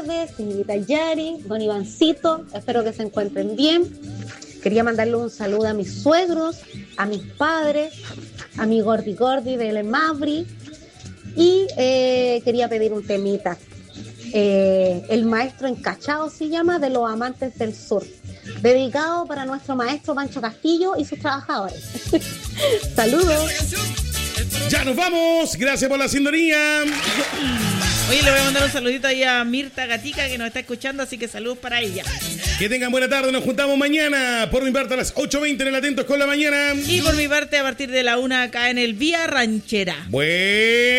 señorita Yari, don Ivancito, espero que se encuentren bien. Quería mandarle un saludo a mis suegros, a mis padres, a mi Gordi Gordi del Mavri, y quería pedir un temita. El maestro encachado se llama, de los amantes del sur, dedicado para nuestro maestro Pancho Castillo y sus trabajadores. Saludos. Ya nos vamos, gracias por la sintonía. Oye, le voy a mandar un saludito ahí a Mirta Gatica, que nos está escuchando, así que saludos para ella. Que tengan buena tarde, nos juntamos mañana. Por mi parte a las 8:20 en el Atentos con la Mañana. Y por mi parte a partir de la 1 acá en el Vía Ranchera. Bueno.